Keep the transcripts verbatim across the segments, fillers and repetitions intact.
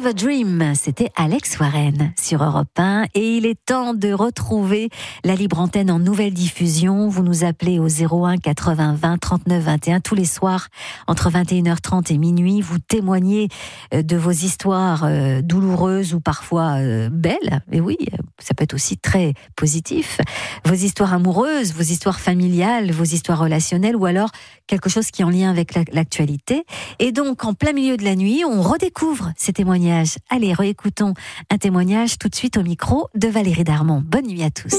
Fever Dream, c'était Alex Warren sur Europe un et il est temps de retrouver la libre antenne en nouvelle diffusion. Vous nous appelez au zéro un quatre-vingts vingt trente-neuf vingt et un tous les soirs entre vingt et une heures trente et minuit. Vous témoignez de vos histoires douloureuses ou parfois belles. Et oui, ça peut être aussi très positif. Vos histoires amoureuses, vos histoires familiales, vos histoires relationnelles ou alors quelque chose qui est en lien avec l'actualité. Et donc, en plein milieu de la nuit, on redécouvre ces témoignages. Allez, réécoutons un témoignage tout de suite au micro de Valérie Darmon. Bonne nuit à tous.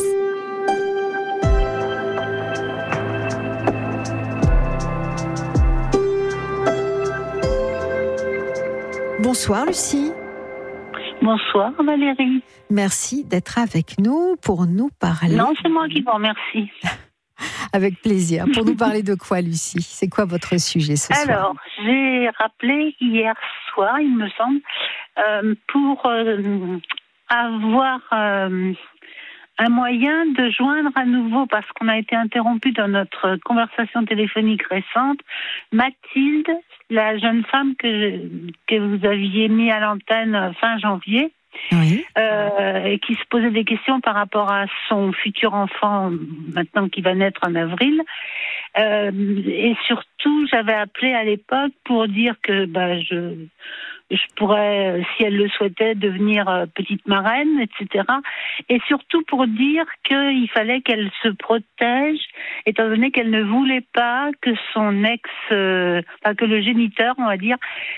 Bonsoir Lucie. Bonsoir Valérie. Merci d'être avec nous pour nous parler. Non, c'est moi qui vous remercie. Avec plaisir. Pour nous parler de quoi, Lucie? C'est quoi votre sujet ce soir? Alors, j'ai rappelé hier soir, il me semble, euh, pour euh, avoir euh, un moyen de joindre à nouveau, parce qu'on a été interrompu dans notre conversation téléphonique récente, Mathilde, la jeune femme que, que vous aviez mis à l'antenne fin janvier. Oui. Euh, et qui se posait des questions par rapport à son futur enfant, maintenant qui va naître en avril. Euh, et surtout, j'avais appelé à l'époque pour dire que bah, je, je pourrais, si elle le souhaitait, devenir euh, petite marraine, et cetera. Et surtout pour dire qu'il fallait qu'elle se protège, étant donné qu'elle ne voulait pas que son ex, euh, enfin que le géniteur, on va dire,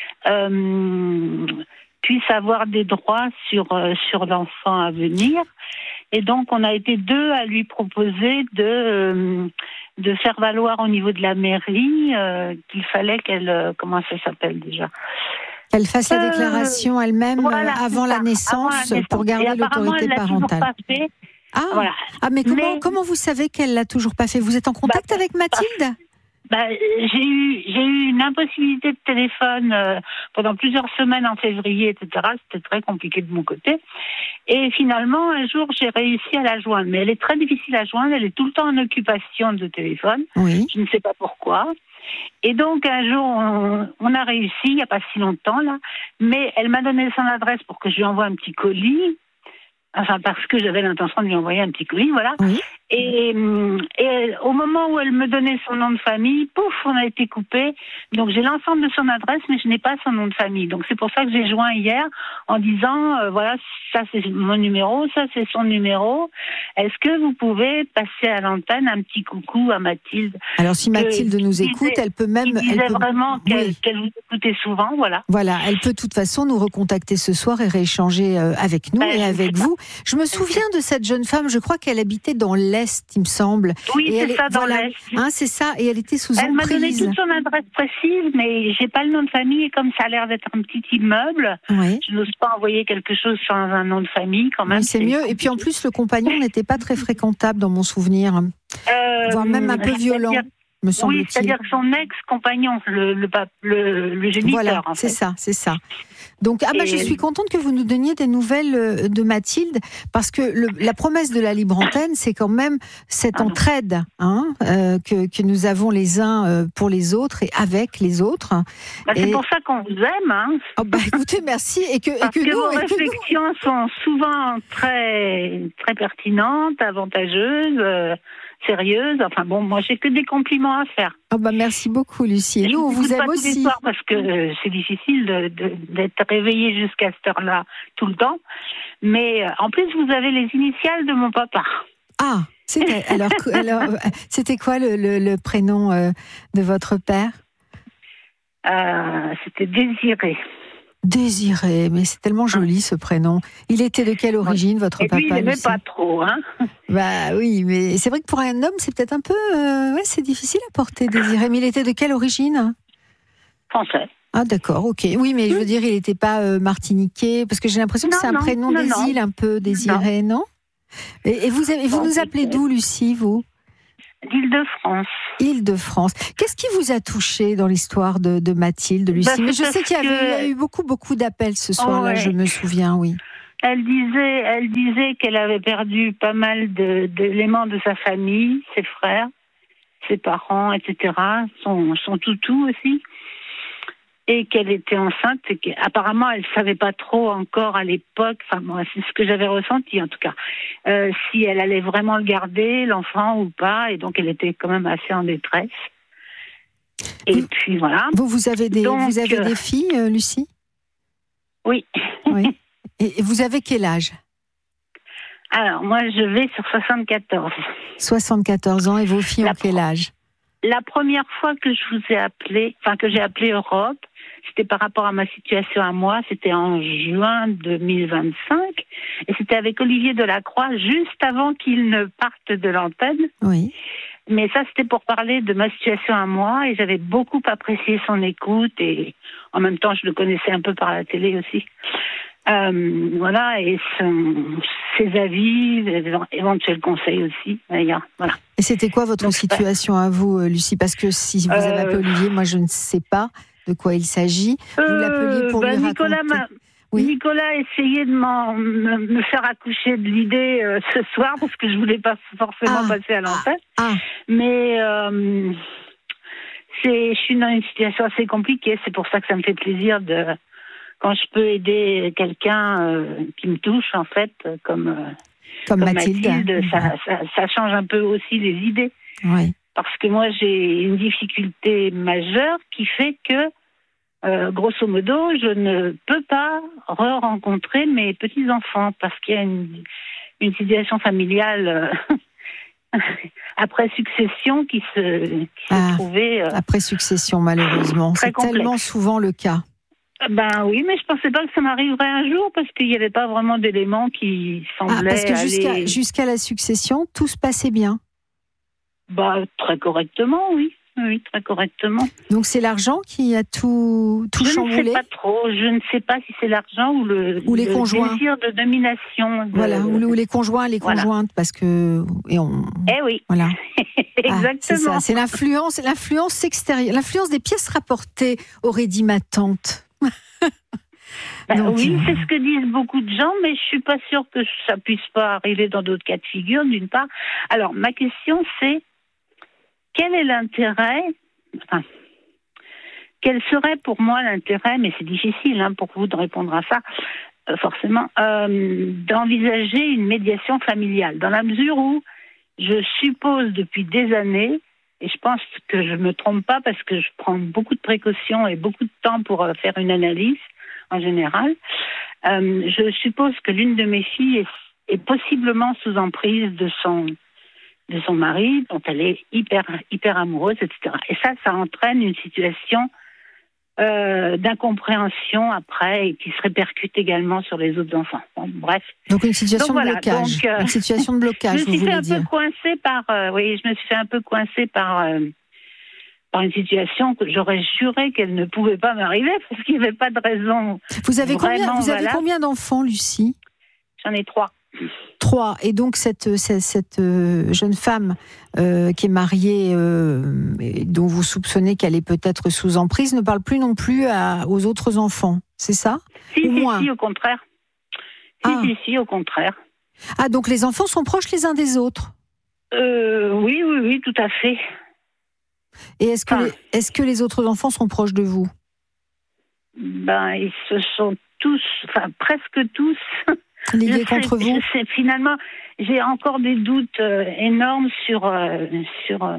euh, puisse avoir des droits sur, euh, sur l'enfant à venir. Et donc, on a été deux à lui proposer de, euh, de faire valoir au niveau de la mairie euh, qu'il fallait qu'elle... Euh, comment ça s'appelle déjà ? Qu'elle fasse la déclaration euh, elle-même voilà, avant, la naissance, avant la naissance pour garder l'autorité parentale. Pas fait. Ah, voilà. ah, mais comment, mais comment vous savez qu'elle l'a toujours pas fait? Vous êtes en contact bah, avec Mathilde? Bah, j'ai eu j'ai eu une impossibilité de téléphone euh, pendant plusieurs semaines en février, et cetera. C'était très compliqué de mon côté. Et finalement, un jour, j'ai réussi à la joindre. Mais elle est très difficile à joindre. Elle est tout le temps en occupation de téléphone. Oui. Je ne sais pas pourquoi. Et donc, un jour, on, on a réussi, il n'y a pas si longtemps, là. Mais elle m'a donné son adresse pour que je lui envoie un petit colis. Enfin, parce que j'avais l'intention de lui envoyer un petit colis, voilà. Oui. Et, et au moment où elle me donnait son nom de famille, pouf, on a été coupé. Donc j'ai l'ensemble de son adresse, mais je n'ai pas son nom de famille. Donc c'est pour ça que j'ai joint hier en disant, euh, voilà, ça c'est mon numéro, ça c'est son numéro. Est-ce que vous pouvez passer à l'antenne un petit coucou à Mathilde? Alors si Mathilde que, nous écoute, disait, elle peut même... Elle disait elle peut... vraiment qu'elle, oui. qu'elle vous écoutait souvent, voilà. Voilà, elle peut de toute façon nous recontacter ce soir et rééchanger avec nous ben, et avec vous. Je me souviens de cette jeune femme, je crois qu'elle habitait dans l'Est, il me semble. Oui, et c'est elle ça, est, dans voilà, l'Est. Hein, c'est ça, et elle était sous elle emprise. Elle m'a donné toute son adresse précise, mais j'ai pas le nom de famille, et comme ça a l'air d'être un petit immeuble, oui. je n'ose pas envoyer quelque chose sans un nom de famille, quand même. Oui, c'est, c'est mieux, compliqué. Et puis en plus, le compagnon n'était pas très fréquentable dans mon souvenir, euh, voire même un peu violent. Me semble-t-il. Oui, c'est-à-dire son ex-compagnon, le, le, le, le géniteur. Voilà, en c'est fait. ça, c'est ça. Donc, ah bah, je suis contente que vous nous donniez des nouvelles de Mathilde, parce que le, la promesse de la libre antenne, c'est quand même cette entraide hein, euh, que, que nous avons les uns pour les autres et avec les autres. Bah, et... C'est pour ça qu'on vous aime. Hein. Oh bah, écoutez, merci. Et que, parce et que, que nous, vos et réflexions que nous... sont souvent très, très pertinentes, avantageuses. Euh... sérieuse, enfin bon, moi j'ai que des compliments à faire. Oh bah merci beaucoup Lucie. Et nous on vous aime aussi. Soirs parce que euh, c'est difficile de, de, d'être réveillée jusqu'à cette heure-là tout le temps, mais euh, en plus vous avez les initiales de mon papa. Ah, c'était alors, alors c'était quoi le, le, le prénom euh, de votre père? euh, C'était Désiré. Désiré, mais c'est tellement joli ce prénom. Il était de quelle origine, votre et papa? Lui, il n'aimait pas trop, hein. Bah oui, mais c'est vrai que pour un homme, c'est peut-être un peu, euh, ouais, c'est difficile à porter, Désiré. Mais il était de quelle origine? Français. Ah d'accord, ok. Oui, mais je veux dire, il n'était pas euh, martiniquais, parce que j'ai l'impression que non, c'est un non, prénom non, des non. îles, un peu Désiré, non, non Et, et vous, avez, vous bon, nous appelez d'où, Lucie, vous? Île-de-France. Île-de-France. Qu'est-ce qui vous a touché dans l'histoire de, de Mathilde, Lucie? bah, Mais je sais qu'il y, avait, que... il y a eu beaucoup, beaucoup d'appels ce soir-là, oh, ouais. je me souviens, oui. Elle disait, elle disait qu'elle avait perdu pas mal de, d'éléments de sa famille, ses frères, ses parents, et cetera, son, son toutou aussi. et qu'elle était enceinte. Et qu'apparemment, elle ne savait pas trop encore à l'époque, enfin, moi, c'est ce que j'avais ressenti en tout cas, euh, si elle allait vraiment le garder, l'enfant ou pas. Et donc, elle était quand même assez en détresse. Et vous, puis, voilà. Vous, vous avez des, donc, vous avez euh, des filles, euh, Lucie ? Oui. Oui. Et, et vous avez quel âge ? Alors, moi, je vais sur soixante-quatorze. soixante-quatorze ans, et vos filles la ont quel âge ? La première fois que je vous ai appelé, enfin que j'ai appelé Europe, c'était par rapport à ma situation à moi, c'était en juin deux mille vingt-cinq, et c'était avec Olivier Delacroix, juste avant qu'il ne parte de l'antenne. Oui. Mais ça, c'était pour parler de ma situation à moi, et j'avais beaucoup apprécié son écoute, et en même temps, je le connaissais un peu par la télé aussi. Euh, voilà, et son, ses avis, éventuels conseils aussi, d'ailleurs, voilà. Et c'était quoi votre Donc, situation à vous, Lucie ? Parce que si vous avez appelé euh, Olivier, moi je ne sais pas de quoi il s'agit. Vous euh, l'appeliez pour bah, lui Nicolas raconter... m'a... Oui. Nicolas a essayé de me, me faire accoucher de l'idée euh, ce soir, parce que je ne voulais pas forcément ah, passer à l'antenne. Ah, ah. Mais euh, c'est, je suis dans une situation assez compliquée, c'est pour ça que ça me fait plaisir de... Quand je peux aider quelqu'un euh, qui me touche, en fait, comme, euh, comme, comme Mathilde, Mathilde ça, ça, ça change un peu aussi les idées. Oui. Parce que moi, j'ai une difficulté majeure qui fait que, euh, grosso modo, je ne peux pas re-rencontrer mes petits-enfants parce qu'il y a une, une situation familiale euh, après succession qui se, qui ah, se trouvait... Euh, après succession, malheureusement. C'est complexe. Tellement souvent le cas. Ben oui, mais je pensais pas que ça m'arriverait un jour parce qu'il n'y avait pas vraiment d'éléments qui semblaient ah, parce que jusqu'à, aller... jusqu'à la succession, tout se passait bien. Bah très correctement, oui, oui, très correctement. Donc c'est l'argent qui a tout tout je chamboulé. Je ne sais pas trop. Je ne sais pas si c'est l'argent ou le, ou les le conjoints. désir de domination. De... Voilà, ou, le, ou les conjoints, les voilà. conjointes, parce que et on. Eh oui. Voilà. Exactement. Ah, c'est ça. C'est l'influence, l'influence extérieure, l'influence des pièces rapportées, aurait dit ma tante. Ben Donc, oui, c'est ce que disent beaucoup de gens, mais je suis pas sûre que ça puisse pas arriver dans d'autres cas de figure, d'une part. Alors, ma question, c'est quel est l'intérêt, enfin, quel serait pour moi l'intérêt, mais c'est difficile hein, pour vous de répondre à ça, euh, forcément, euh, d'envisager une médiation familiale, dans la mesure où je suppose depuis des années, et je pense que je ne me trompe pas parce que je prends beaucoup de précautions et beaucoup de temps pour euh, faire une analyse, en général. Euh, je suppose que l'une de mes filles est, est possiblement sous emprise de son, de son mari, dont elle est hyper, hyper amoureuse, et cetera. Et ça, ça entraîne une situation euh, d'incompréhension après et qui se répercute également sur les autres enfants. Bon, bref. Donc une situation donc, de voilà. blocage. Donc, euh, une situation de blocage, je me suis vous fait voulez un dire. peu coincée par, euh, oui, je me suis fait un peu coincée par... Euh, par une situation que j'aurais juré qu'elle ne pouvait pas m'arriver parce qu'il n'y avait pas de raison. Vous avez combien, vous avez valable. combien d'enfants, Lucie ? J'en ai trois. Trois. Et donc cette, cette, cette euh, jeune femme euh, qui est mariée, euh, et dont vous soupçonnez qu'elle est peut-être sous emprise, ne parle plus non plus à, aux autres enfants, c'est ça ? Si, Ou si, moins si, au contraire. Si, ah. si, si, au contraire. Ah, donc les enfants sont proches les uns des autres ? euh, Oui, oui, oui, tout à fait. Et est-ce que, enfin, les, est-ce que les autres enfants sont proches de vous ? Ben, ils se sont tous, enfin presque tous... Liés contre sais, vous ? je sais, finalement, j'ai encore des doutes euh, énormes sur, euh, sur, euh,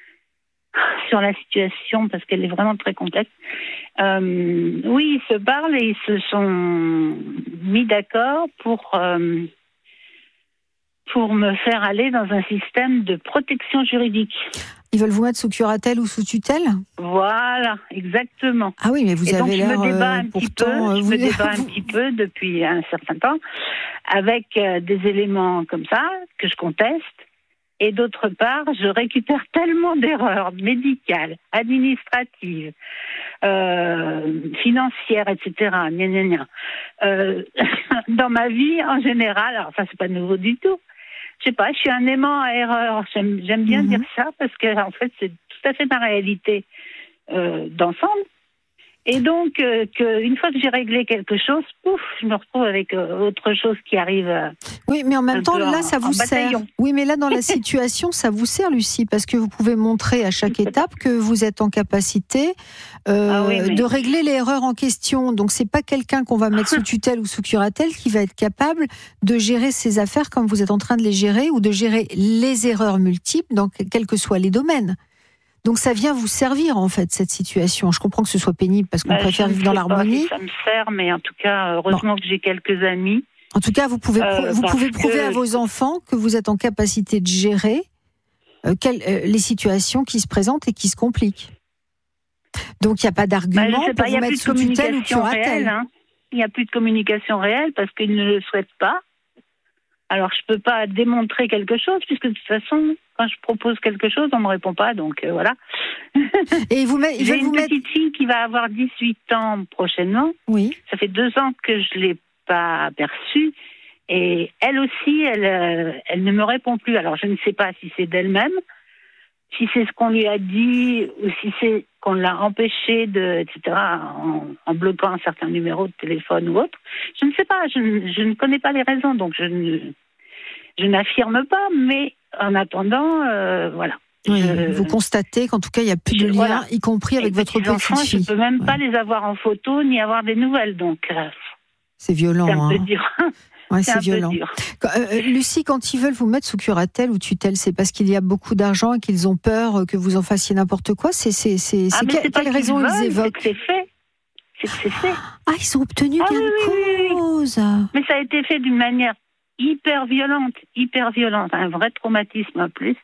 sur la situation parce qu'elle est vraiment très complexe. Euh, oui, ils se parlent et ils se sont mis d'accord pour, euh, pour me faire aller dans un système de protection juridique. Ils veulent vous mettre sous curatelle ou sous tutelle ? Voilà, exactement. Ah oui, mais vous et avez donc, l'air je me débat un pourtant, petit peu, je vous... me débat un petit peu depuis un certain temps avec euh, des éléments comme ça que je conteste. Et d'autre part, je récupère tellement d'erreurs médicales, administratives, euh, financières, et cetera. Gna, gna, gna. Euh, dans ma vie en général, alors ça c'est pas nouveau du tout. Je sais pas, je suis un aimant à erreur. J'aime, j'aime bien mm-hmm. dire ça parce que en fait c'est tout à fait ma réalité euh, d'ensemble. Et donc, euh, que, une fois que j'ai réglé quelque chose, pouf, je me retrouve avec euh, autre chose qui arrive. Euh, oui, mais en même temps, là, en, ça vous sert. Bataillon. Oui, mais là, dans la situation, ça vous sert, Lucie, parce que vous pouvez montrer à chaque étape que vous êtes en capacité euh, ah oui, mais... de régler l'erreur en question. Donc, c'est pas quelqu'un qu'on va mettre sous tutelle ou sous curatelle qui va être capable de gérer ses affaires comme vous êtes en train de les gérer ou de gérer les erreurs multiples, dans quels que soient les domaines. Donc ça vient vous servir en fait cette situation. Je comprends que ce soit pénible parce qu'on bah, préfère vivre dans l'harmonie. Si ça me sert, mais en tout cas, heureusement bon. que j'ai quelques amis. En tout cas, vous pouvez euh, vous pouvez prouver que... à vos enfants que vous êtes en capacité de gérer euh, quelles, euh, les situations qui se présentent et qui se compliquent. Donc il n'y a pas d'argument bah, pour pas, vous mettre sous tutelle ou curatelle. Hein. Il n'y a plus de communication réelle parce qu'ils ne le souhaitent pas. Alors, je ne peux pas démontrer quelque chose, puisque de toute façon, quand je propose quelque chose, on ne me répond pas, donc euh, voilà. Et vous met, J'ai une vous petite mettre... fille qui va avoir dix-huit ans prochainement. Oui. Ça fait deux ans que je ne l'ai pas aperçue. Et elle aussi, elle, euh, elle ne me répond plus. Alors, je ne sais pas si c'est d'elle-même, si c'est ce qu'on lui a dit, ou si c'est qu'on l'a empêché de, et cetera, en, en bloquant un certain numéro de téléphone ou autre. Je ne sais pas, je, je ne connais pas les raisons, donc je ne, je n'affirme pas, mais en attendant, euh, voilà. Oui, je, vous constatez qu'en tout cas, il n'y a plus de lien, voilà. y compris avec votre petite enfants, fille. Je ne peux même ouais. pas les avoir en photo, ni avoir des nouvelles, donc... Euh, c'est violent. C'est un hein. peu dur. Ouais, c'est, c'est violent. Quand, euh, Lucie, quand ils veulent vous mettre sous curatelle ou tutelle, c'est parce qu'il y a beaucoup d'argent et qu'ils ont peur que vous en fassiez n'importe quoi. C'est, c'est, c'est, ah, c'est que, quelle raison veulent, ils évoquent c'est que c'est fait. C'est que c'est fait. Ah, ils ont obtenu ah, gain oui, de oui, cause. Oui, oui. Mais ça a été fait d'une manière hyper violente, hyper violente, un vrai traumatisme en plus.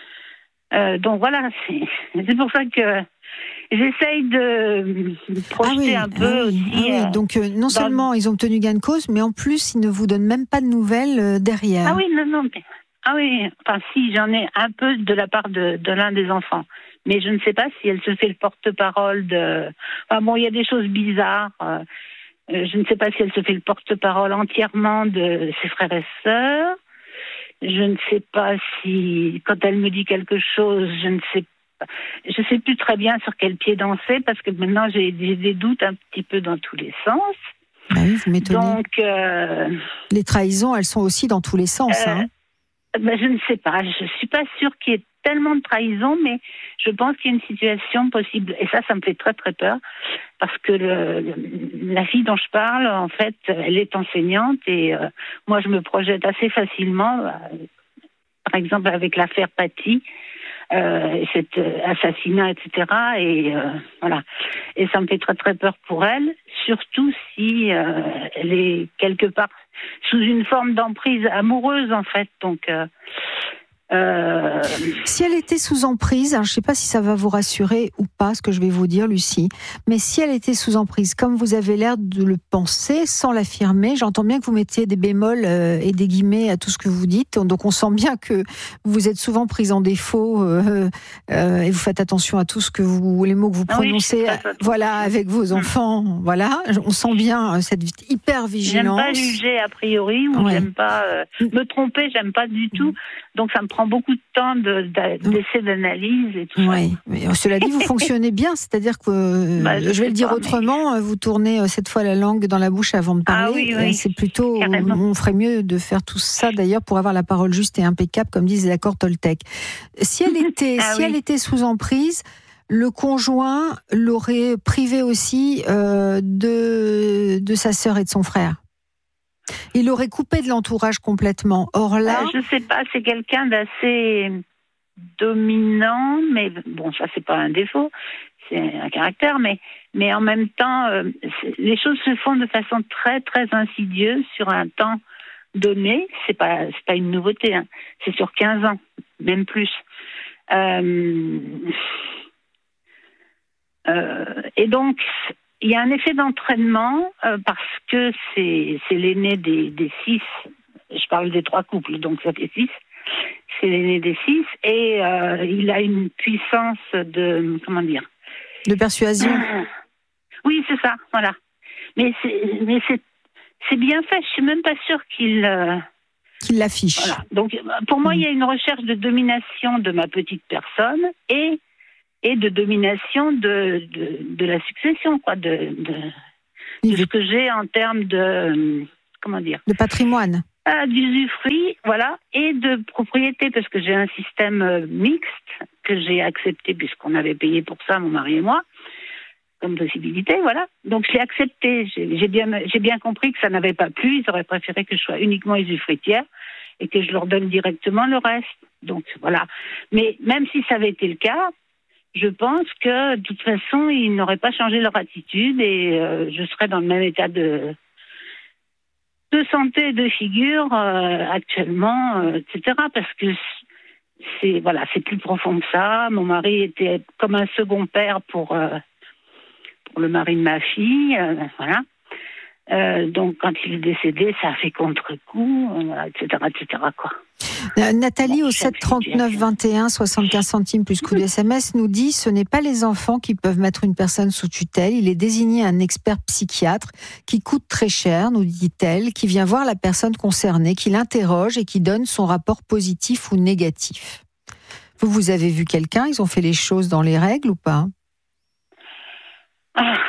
Euh, donc voilà, c'est, c'est pour ça que j'essaye de projeter ah oui, un peu ah oui, aussi. Ah oui. Donc euh, non seulement dans... ils ont obtenu gain de cause, mais en plus ils ne vous donnent même pas de nouvelles euh, derrière. Ah oui, non, non. Mais... Ah oui, enfin si, j'en ai un peu de la part de, de l'un des enfants. Mais je ne sais pas si elle se fait le porte-parole de... Enfin bon, il y a des choses bizarres. Euh, je ne sais pas si elle se fait le porte-parole entièrement de ses frères et sœurs. Je ne sais pas si, quand elle me dit quelque chose, je ne sais pas. Je ne sais plus très bien sur quel pied danser parce que maintenant j'ai, j'ai des doutes un petit peu dans tous les sens. Bah oui, vous m'étonnez. Donc, euh, les trahisons, elles sont aussi dans tous les sens. Euh, hein. ben, je ne sais pas. Je ne suis pas sûre qu'il y ait tellement de trahison, mais je pense qu'il y a une situation possible. Et ça, ça me fait très très peur parce que le, le, la fille dont je parle, en fait, elle est enseignante et euh, moi, je me projette assez facilement, euh, par exemple avec l'affaire Paty, euh, cet euh, assassinat, et cetera. Et euh, voilà. Et ça me fait très très peur pour elle, surtout si euh, elle est quelque part sous une forme d'emprise amoureuse, en fait. Donc euh, Euh... Si elle était sous emprise, alors je ne sais pas si ça va vous rassurer ou pas ce que je vais vous dire, Lucie, mais si elle était sous emprise, comme vous avez l'air de le penser, sans l'affirmer, j'entends bien que vous mettiez des bémols euh, et des guillemets à tout ce que vous dites, donc on sent bien que vous êtes souvent prise en défaut euh, euh, et vous faites attention à tout ce que vous, les mots que vous prononcez, ah oui, voilà, avec vos enfants, mmh. voilà, on sent bien cette hyper vigilance. J'aime pas juger a priori ou ouais. j'aime pas euh, me tromper, j'aime pas du tout, mmh. donc ça me prend beaucoup de temps de, de, d'essais d'analyse et tout oui. ça. Mais cela dit, vous fonctionnez bien, c'est-à-dire que, bah, je, je vais le dire pas, autrement, mais... vous tournez cette fois la langue dans la bouche avant de parler. Ah oui, oui. C'est plutôt, carrément. On ferait mieux de faire tout ça d'ailleurs pour avoir la parole juste et impeccable, comme disent les accords Toltec. Si elle était, ah, si oui. elle était sous emprise, le conjoint l'aurait privé aussi euh, de, de sa sœur et de son frère. Il aurait coupé de l'entourage complètement. Or là... Euh, je ne sais pas, c'est quelqu'un d'assez dominant, mais bon, ça c'est pas un défaut, c'est un caractère, mais, mais en même temps, euh, les choses se font de façon très très insidieuse sur un temps donné. C'est pas, c'est pas une nouveauté, hein. C'est sur quinze ans, même plus. Euh, euh, et donc... Il y a un effet d'entraînement euh, parce que c'est, c'est l'aîné des, des six. Je parle des trois couples, donc ça fait six. C'est l'aîné des six et euh, il a une puissance de comment dire de persuasion. Euh, oui, c'est ça, voilà. Mais c'est, mais c'est, c'est bien fait. Je suis même pas sûre qu'il euh, qu'il l'affiche. Voilà. Donc pour moi, mmh. il y a une recherche de domination de ma petite personne et et de domination de, de, de la succession, quoi, de, de, de ce que j'ai en termes de, comment dire, de patrimoine. Euh, d'usufruit, voilà, et de propriété, parce que j'ai un système euh, mixte que j'ai accepté puisqu'on avait payé pour ça, mon mari et moi, comme possibilité, voilà. Donc je l'ai accepté. J'ai, j'ai bien, j'ai bien compris que ça n'avait pas plu. Ils auraient préféré que je sois uniquement usufruitière et que je leur donne directement le reste. Donc voilà. Mais même si ça avait été le cas, je pense que de toute façon, ils n'auraient pas changé leur attitude et euh, je serais dans le même état de de santé et de figure euh, actuellement, euh, et cetera. Parce que c'est voilà, c'est plus profond que ça. Mon mari était comme un second père pour euh, pour le mari de ma fille, euh, voilà. Euh, donc quand il est décédé, ça a fait contre-coup, euh, et cetera, et cetera quoi. Euh, Nathalie bon, au sept trente-neuf vingt et un soixante-quinze centimes plus coup de S M S nous dit: ce n'est pas les enfants qui peuvent mettre une personne sous tutelle, il est désigné un expert psychiatre qui coûte très cher, nous dit-elle, qui vient voir la personne concernée, qui l'interroge et qui donne son rapport positif ou négatif. Vous, vous avez vu quelqu'un, ils ont fait les choses dans les règles ou pas? Ah.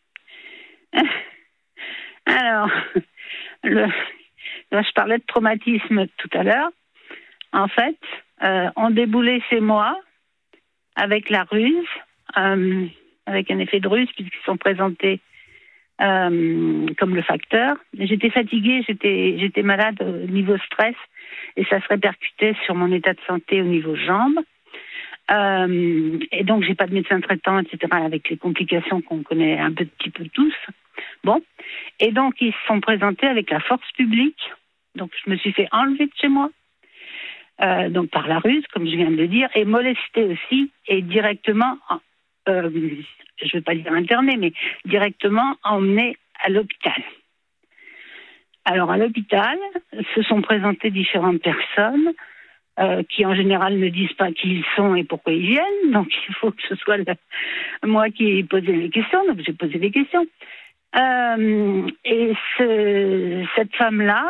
Alors, le, je parlais de traumatisme tout à l'heure. En fait, euh, on déboulait chez moi avec la ruse, euh, avec un effet de ruse, puisqu'ils sont présentés euh, comme le facteur. J'étais fatiguée, j'étais, j'étais malade au niveau stress, et ça se répercutait sur mon état de santé au niveau jambes. Euh, et donc, j'ai pas de médecin traitant, et cetera, avec les complications qu'on connaît un petit peu tous. Bon. Et donc, ils se sont présentés avec la force publique. Donc, je me suis fait enlever de chez moi. Euh, donc, par la ruse, comme je viens de le dire, et molesté aussi, et directement, euh, je ne vais pas dire interné, mais directement emmené à l'hôpital. Alors, à l'hôpital, se sont présentées différentes personnes, Euh, qui en général ne disent pas qui ils sont et pourquoi ils viennent. Donc il faut que ce soit le, moi qui ai posé les questions, donc j'ai posé des questions. Euh, et ce, cette femme-là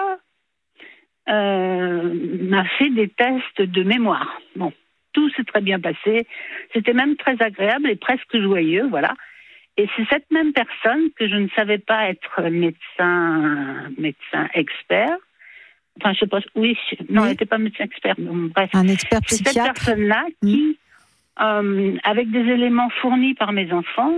euh, m'a fait des tests de mémoire. Bon, tout s'est très bien passé. C'était même très agréable et presque joyeux, voilà. Et c'est cette même personne que je ne savais pas être médecin, médecin expert. Enfin, je sais pas, oui, non, oui. Elle n'était pas médecin expert, mais bon, bref. Un expert psychiatre. C'est cette personne-là qui, mmh. euh, avec des éléments fournis par mes enfants,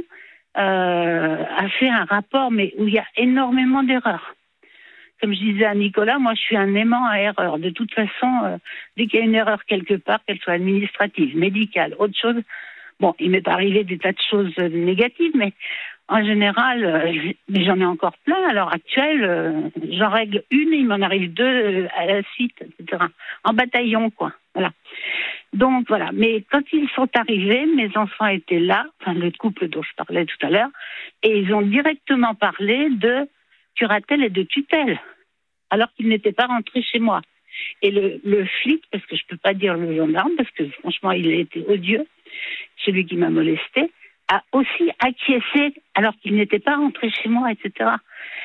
euh, a fait un rapport, mais où il y a énormément d'erreurs. Comme je disais à Nicolas, moi, je suis un aimant à erreur. De toute façon, euh, dès qu'il y a une erreur quelque part, qu'elle soit administrative, médicale, autre chose, bon, il m'est pas arrivé des tas de choses négatives, mais en général, euh, mais j'en ai encore plein à l'heure actuelle. Euh, j'en règle une, il m'en arrive deux euh, à la suite, et cetera. En bataillon, quoi. Voilà. Donc voilà. Mais quand ils sont arrivés, mes enfants étaient là, enfin le couple dont je parlais tout à l'heure, et ils ont directement parlé de curatelle et de tutelle, alors qu'ils n'étaient pas rentrés chez moi. Et le, le flic, parce que je peux pas dire le gendarme, parce que franchement il a été odieux, celui qui m'a molesté, a aussi acquiescé alors qu'il n'était pas rentré chez moi, et cetera.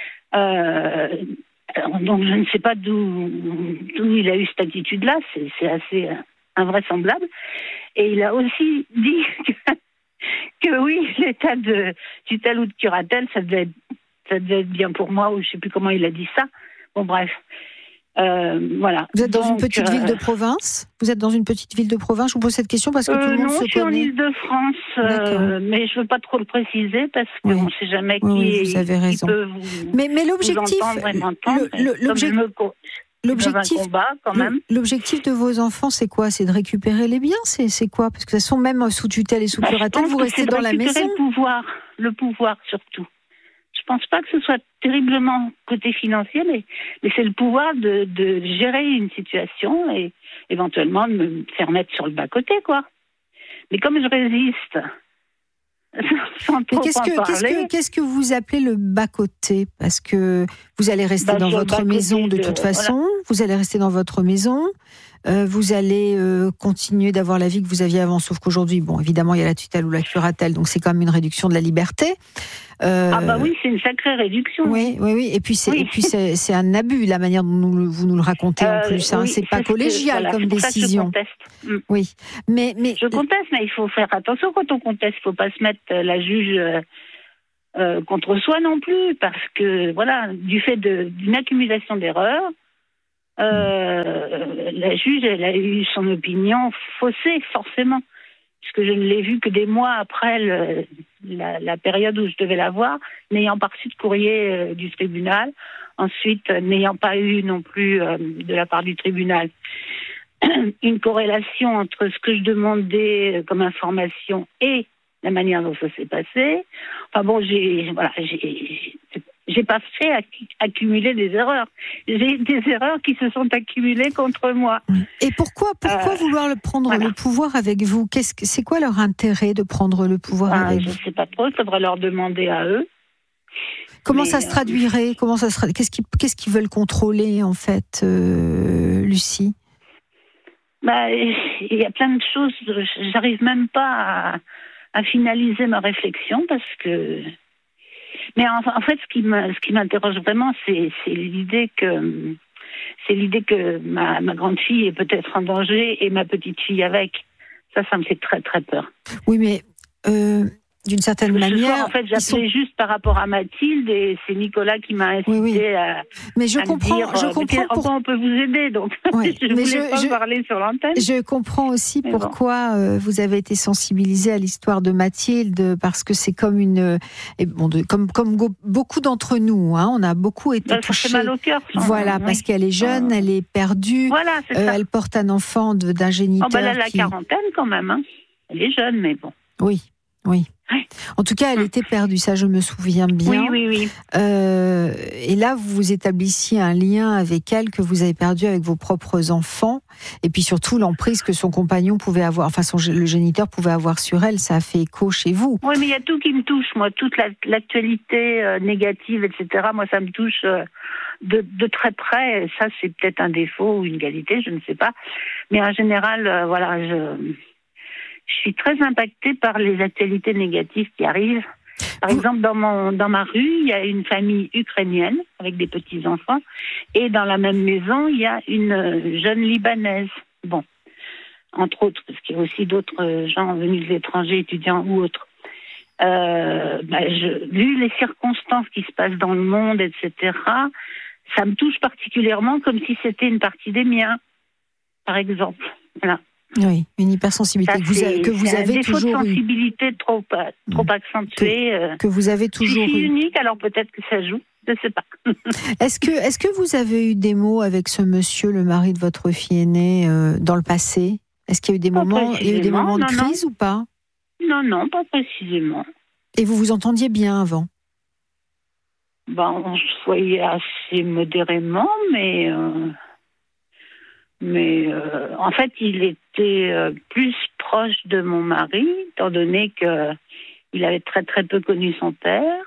Euh, donc je ne sais pas d'où, d'où il a eu cette attitude-là, c'est, c'est assez invraisemblable. Et il a aussi dit que, que oui, l'état de tutelle ou de curatelle, ça devait être, ça devait être bien pour moi, ou je ne sais plus comment il a dit ça. Bon bref. Euh, voilà. Vous êtes dans Donc, une petite euh... ville de province Vous êtes dans une petite ville de province? Je vous pose cette question parce que euh, tout le monde non, se connaît. Non, je suis en Île-de-France, euh, mais je ne veux pas trop le préciser parce qu'on oui. ne sait jamais qui, oui, vous avez raison. qui peut vous, mais, mais l'objectif, vous entendre et m'entendre. Le, le, l'objectif, me, l'objectif, combat, quand même. l'objectif de vos enfants, c'est quoi? C'est de récupérer les biens? C'est, c'est quoi? Parce que de toute façon, même sous tutelle et sous bah, curatelle, vous restez dans la maison. Le pouvoir, le pouvoir surtout. Je ne pense pas que ce soit terriblement côté financier, mais, mais c'est le pouvoir de, de gérer une situation et éventuellement de me faire mettre sur le bas-côté, quoi. Mais comme je résiste, sans trop qu'est-ce que, en parler... Qu'est-ce que, qu'est-ce que vous appelez le bas-côté? Parce que vous allez rester bah, dans votre maison de, de toute façon, voilà. Vous allez rester dans votre maison, euh, vous allez euh, continuer d'avoir la vie que vous aviez avant, sauf qu'aujourd'hui, bon, évidemment, il y a la tutelle ou la curatelle, donc c'est quand même une réduction de la liberté. Euh... Ah bah oui, c'est une sacrée réduction. Oui, oui, oui. Et puis c'est, oui. et puis c'est, c'est un abus la manière dont nous, vous nous le racontez euh, en plus. Hein. Oui, c'est pas collégial que, voilà, comme décision. Je mm. Oui, mais mais je conteste, mais il faut faire attention quand on conteste. Il faut pas se mettre la juge euh, euh, contre soi non plus, parce que voilà, du fait de, d'une accumulation d'erreurs, euh, mm. la juge elle a eu son opinion faussée forcément. Puisque je ne l'ai vu que des mois après le, la, la période où je devais la voir, n'ayant pas reçu de courrier euh, du tribunal, ensuite euh, n'ayant pas eu non plus euh, de la part du tribunal une corrélation entre ce que je demandais comme information et la manière dont ça s'est passé. Enfin bon, j'ai voilà, j'ai j'ai pas fait accumuler des erreurs. J'ai des erreurs qui se sont accumulées contre moi. Et pourquoi, pourquoi euh, vouloir le prendre voilà. le pouvoir avec vous ? Qu'est-ce que, c'est quoi leur intérêt de prendre le pouvoir ah, avec je vous ? Je sais pas trop. Il faudrait leur demander à eux. Comment Mais, ça se traduirait ? Comment ça se Qu'est-ce qu'ils, qu'est-ce qu'ils veulent contrôler en fait, euh, Lucie ? Bah, il y a plein de choses. J'arrive même pas à, à finaliser ma réflexion parce que. Mais en, en fait, ce qui, me, ce qui m'interroge vraiment, c'est, c'est l'idée que c'est l'idée que ma, ma grande fille est peut-être en danger et ma petite fille avec. Ça, ça me fait très très peur. Oui, mais euh, d'une certaine Ce manière, soir, en fait, j'appelais sont... juste par rapport à Mathilde et c'est Nicolas qui m'a incité oui, oui. à. Mais je à comprends, me dire, je comprends. Pour... Comment on peut vous aider donc oui, je mais voulais je, pas je, parler sur l'antenne. Je comprends aussi mais pourquoi bon. euh, vous avez été sensibilisée à l'histoire de Mathilde parce que c'est comme une, et bon, de, comme comme go, beaucoup d'entre nous, hein, on a beaucoup été bah, touchés. Ça fait mal au cœur. Sans... Voilà, oui. Parce qu'elle est jeune, elle est perdue. Voilà, c'est euh, ça. Elle porte un enfant de, d'un géniteur. Oh, bah, elle a la qui... quarantaine quand même. Hein. Elle est jeune, mais bon. Oui, oui. Ouais. En tout cas, elle était perdue, ça je me souviens bien. Oui, oui, oui. Euh, et là, vous établissiez un lien avec elle que vous avez perdu avec vos propres enfants. Et puis surtout, l'emprise que son compagnon pouvait avoir, enfin son, le géniteur pouvait avoir sur elle, ça a fait écho chez vous. Oui, mais il y a tout qui me touche, moi. Toute la, l'actualité euh, négative, et cetera. Moi, ça me touche euh, de, de très près. Ça, c'est peut-être un défaut ou une qualité, je ne sais pas. Mais en général, euh, voilà, je... Je suis très impactée par les actualités négatives qui arrivent. Par exemple, dans, mon, dans ma rue, il y a une famille ukrainienne avec des petits-enfants. Et dans la même maison, il y a une jeune Libanaise. Bon, entre autres, parce qu'il y a aussi d'autres gens venus de l'étranger, étudiants ou autres. Euh, bah, je, vu les circonstances qui se passent dans le monde, et cetera, ça me touche particulièrement comme si c'était une partie des miens, par exemple. Voilà. Oui, une hypersensibilité ça, que vous, a, que vous avez toujours eu. C'est un défaut de sensibilité trop, trop mmh. accentué. Que, que vous avez toujours eu. Je suis unique, alors peut-être que ça joue, je ne sais pas. Est-ce que, est-ce que vous avez eu des mots avec ce monsieur, le mari de votre fille aînée, euh, dans le passé ? Est-ce qu'il y a eu des moments, il y a eu des moments de non, crise non. ou pas ? Non, non, pas précisément. Et vous vous entendiez bien avant ? Ben, on se voyait assez modérément, mais... Euh... Mais euh, en fait, il était euh, plus proche de mon mari, étant donné qu'il avait très très peu connu son père.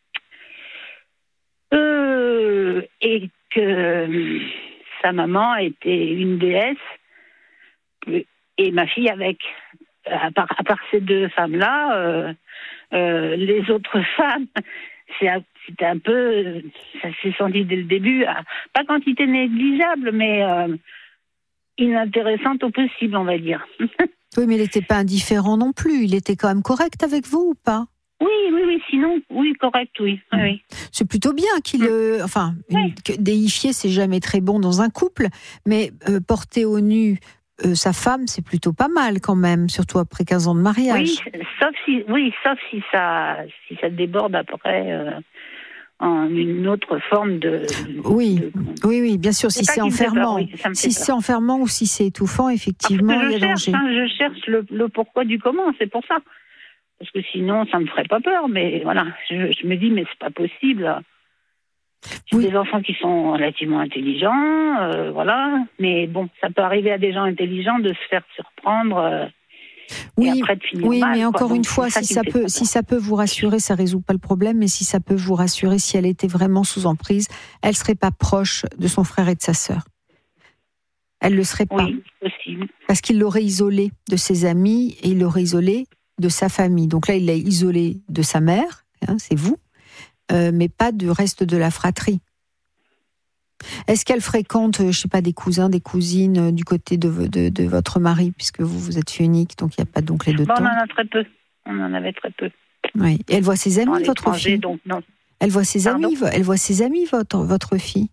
Euh, et que euh, sa maman était une déesse, et ma fille avec. À part, à part ces deux femmes-là, euh, euh, les autres femmes, c'est un, c'était un peu... Ça s'est senti dès le début, pas quantité négligeable, mais... Euh, inintéressante au possible, on va dire. Oui, mais il n'était pas indifférent non plus. Il était quand même correct avec vous ou pas ? Oui, oui, oui. Sinon, oui, correct, oui. Mmh. oui. C'est plutôt bien qu'il... Mmh. Euh, enfin, oui. une, déifier, c'est jamais très bon dans un couple, mais euh, porter au nu euh, sa femme, c'est plutôt pas mal quand même, surtout après quinze ans de mariage. Oui, sauf si, oui, sauf si, ça, si ça déborde après... Euh... en une autre forme de... Oui, de... oui, oui, bien sûr, si c'est enfermant. Peur, oui, si c'est enfermant ou si c'est étouffant, effectivement, il y a cherche, danger. Hein, je cherche le, le pourquoi du comment, c'est pour ça. Parce que sinon, ça me ferait pas peur, mais voilà, je, je me dis, mais c'est pas possible. J'ai oui. des enfants qui sont relativement intelligents, euh, voilà, mais bon, ça peut arriver à des gens intelligents de se faire surprendre... Euh, Oui, oui mal, mais encore quoi. une Donc, fois, ça si ça peut, si ça peut vous rassurer, ça résout pas le problème. Mais si ça peut vous rassurer, si elle était vraiment sous emprise, elle serait pas proche de son frère et de sa sœur. Elle ne le serait pas. Oui, possible. Parce qu'il l'aurait isolé de ses amis et il l'aurait isolé de sa famille. Donc là, il l'a isolé de sa mère, hein, c'est vous, euh, mais pas du reste de la fratrie. Est-ce qu'elle fréquente, je ne sais pas, des cousins, des cousines du côté de, de, de votre mari, puisque vous, vous êtes fille unique, donc il n'y a pas donc les deux bon, temps. On en a très peu. On en avait très peu. Oui. Et elle voit ses amis, Dans votre fille donc non. Elle voit ses Pardon amis, elle voit ses amis, votre, votre fille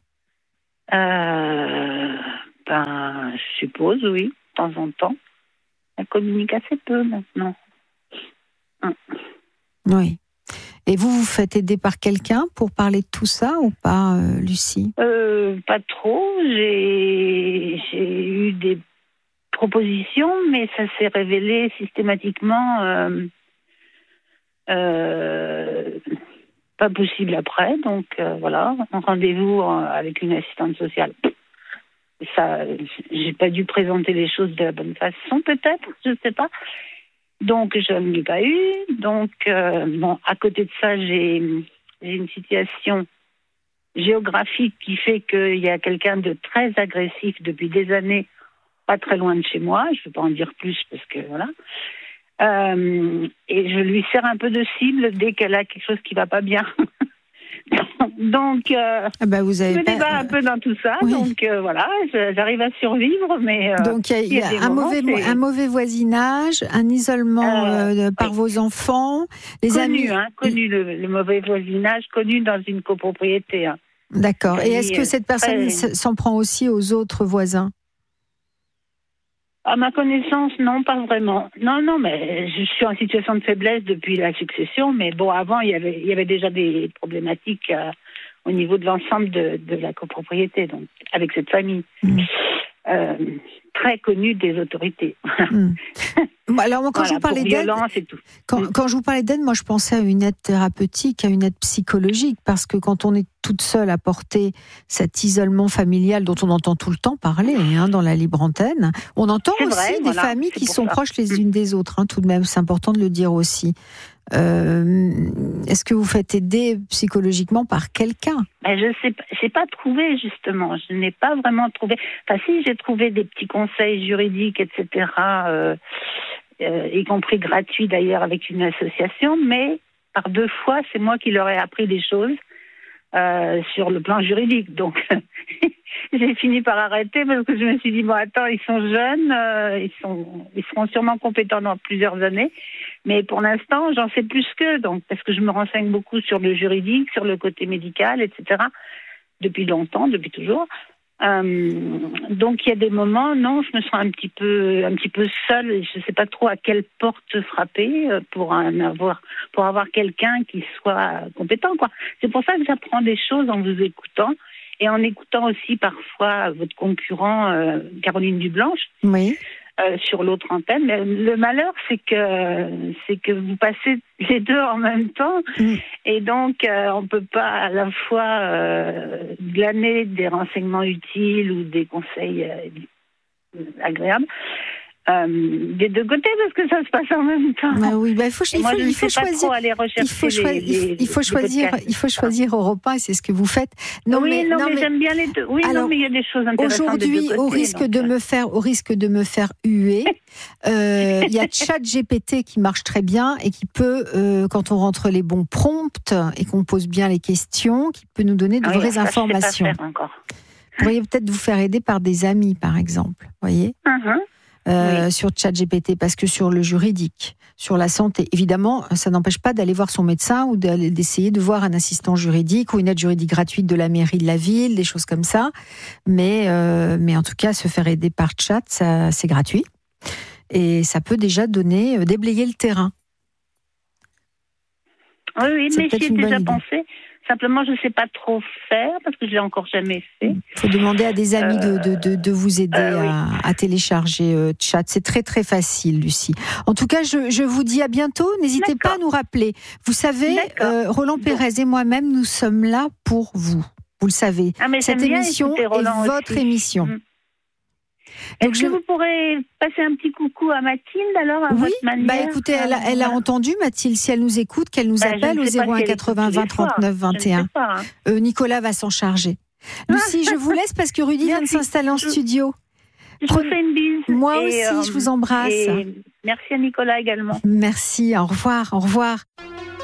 euh, Ben, je suppose, oui, de temps en temps. Elle communique assez peu maintenant. Hum. Oui. Et vous, vous faites aider par quelqu'un pour parler de tout ça ou pas, euh, Lucie euh, Pas trop. J'ai, j'ai eu des propositions, mais ça s'est révélé systématiquement euh, euh, pas possible après. Donc euh, voilà, un rendez-vous avec une assistante sociale. Ça, j'ai pas dû présenter les choses de la bonne façon, peut-être, je sais pas. Donc, je ne l'ai pas eu. Donc, euh, bon, à côté de ça, j'ai, j'ai une situation géographique qui fait qu'il y a quelqu'un de très agressif depuis des années, pas très loin de chez moi. Je ne vais pas en dire plus parce que voilà. Euh, et je lui sers un peu de cible dès qu'elle a quelque chose qui ne va pas bien. Donc, euh, ah bah vous avez je me pas... débat un peu dans tout ça. Oui. Donc, euh, voilà, je, j'arrive à survivre. Mais, euh, donc, il y a, il y a y a un, un, moments, mauvais, c'est... un mauvais voisinage, un isolement euh, euh, par oui. vos enfants, les connu, amis... Hein, connu le, le mauvais voisinage, connu dans une copropriété. Hein. D'accord. Et est-ce que cette personne très... s'en prend aussi aux autres voisins ? À ma connaissance, non, pas vraiment. Non, non, mais je suis en situation de faiblesse depuis la succession. Mais bon, avant, il y avait, il y avait déjà des problématiques euh, au niveau de l'ensemble de, de la copropriété, donc avec cette famille. Mmh. Euh, très connue des autorités. Mmh. Alors, moi, quand voilà, je vous parlais d'aide, quand, quand je vous parlais d'aide, moi, je pensais à une aide thérapeutique, à une aide psychologique, parce que quand on est toute seule à porter cet isolement familial dont on entend tout le temps parler hein, dans la libre antenne, on entend c'est aussi vrai, des voilà, familles qui sont ça. proches les unes des autres, hein, tout de même, c'est important de le dire aussi. Euh, est-ce que vous faites aider psychologiquement par quelqu'un ? Ben, je sais pas, j'ai pas trouvé justement. Je n'ai pas vraiment trouvé. Enfin, si j'ai trouvé des petits conseils juridiques, et cetera, euh, euh, y compris gratuits d'ailleurs avec une association, mais par deux fois, c'est moi qui leur ai appris des choses euh, sur le plan juridique. Donc, j'ai fini par arrêter parce que je me suis dit bon, attends, ils sont jeunes, euh, ils sont, ils seront sûrement compétents dans plusieurs années. Mais pour l'instant, j'en sais plus qu'eux, donc, parce que je me renseigne beaucoup sur le juridique, sur le côté médical, et cetera, depuis longtemps, depuis toujours. Euh, donc, il y a des moments, non, je me sens un petit peu, un petit peu seule, et je ne sais pas trop à quelle porte frapper pour en avoir, pour avoir quelqu'un qui soit compétent, quoi. C'est pour ça que j'apprends des choses en vous écoutant, et en écoutant aussi parfois votre concurrent, euh, Caroline Dublanche. Oui. Euh, sur l'autre antenne. Mais le malheur, c'est que c'est que vous passez les deux en même temps, mmh. et donc euh, on peut pas à la fois euh, glaner des renseignements utiles ou des conseils euh, agréables euh, des deux côtés parce que ça se passe en même temps. Bah oui, bah il faut, il moi, faut, je il faut choisir. Il faut, choi- les, les, il faut choisir. Il faut choisir Europe un, et c'est ce que vous faites. Non, oui, mais, non, non, mais, mais j'aime bien les deux. Oui, alors, non, mais il y a des choses intéressantes. Aujourd'hui, des deux côtés, au risque donc, de me faire, au risque de me faire huer, euh, il y a ChatGPT qui marche très bien et qui peut, euh, quand on rentre les bons prompts et qu'on pose bien les questions, qui peut nous donner de ah oui, vraies ça, informations. Je sais pas faire encore. Vous pourriez peut-être vous faire aider par des amis, par exemple. Voyez. Uh-huh. Euh, oui. Sur ChatGPT, parce que sur le juridique, sur la santé, évidemment, ça n'empêche pas d'aller voir son médecin ou d'essayer de voir un assistant juridique ou une aide juridique gratuite de la mairie de la ville, des choses comme ça. Mais, euh, mais en tout cas, se faire aider par chat, ça, c'est gratuit. Et ça peut déjà donner, euh, déblayer le terrain. Oui, oui, c'est mais j'y ai déjà idée. pensé. Simplement, je ne sais pas trop faire parce que je l'ai encore jamais fait. Il faut demander à des amis euh, de, de, de, de vous aider euh, à, oui. à télécharger euh, chat. C'est très très facile, Lucie. En tout cas, je, je vous dis à bientôt. N'hésitez D'accord. pas à nous rappeler. Vous savez, euh, Roland Pérez et moi-même, nous sommes là pour vous. Vous le savez. Ah, mais cette émission est votre aussi. émission. Mmh. Est-ce je... que vous pourrez passer un petit coucou à Mathilde alors à oui, votre manière bah écoutez, elle a, elle a entendu Mathilde, si elle nous écoute, qu'elle nous bah, appelle au zéro un quatre-vingts vingt trente-neuf vingt et un. Pas, hein. euh, Nicolas va s'en charger. Lucie, je vous laisse parce que Rudy vient de s'installer en studio. je vous fais une bise. Moi et, aussi, euh, je vous embrasse. Et merci à Nicolas également. Merci, au revoir, au revoir.